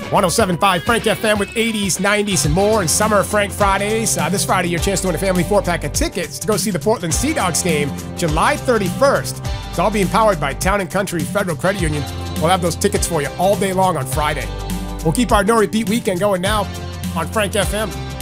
107.5 Frank FM with 80s, 90s, and more, and Summer Frank Fridays. This Friday, your chance to win a family 4-pack of tickets to go see the Portland Sea Dogs game July 31st. It's all being powered by Town & Country Federal Credit Union. We'll have those tickets for you all day long on Friday. We'll keep our no-repeat weekend going now on Frank FM.